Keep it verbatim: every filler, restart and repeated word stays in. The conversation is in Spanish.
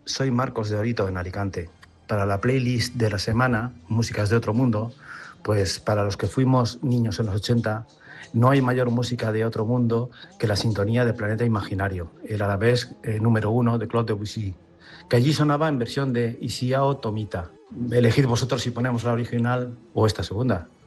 soy Marcos de Orito en Alicante. Para la playlist de la semana, Músicas de Otro Mundo, pues para los que fuimos niños en los ochenta, no hay mayor música de otro mundo que la sintonía de Planeta Imaginario, el arabesque eh, número uno de Claude Debussy, que allí sonaba en versión de Isiao Tomita. Elegid vosotros si ponemos la original o esta segunda.